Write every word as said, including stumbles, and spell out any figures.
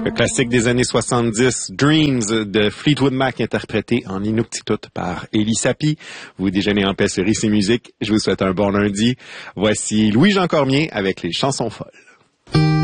Le classique des années soixante-dix, Dreams de Fleetwood Mac, interprété en Inuktitut par Elie Sapi. Vous déjeunez en paix sur Ici Musique. Je vous souhaite un bon lundi. Voici Louis-Jean Cormier avec les chansons folles.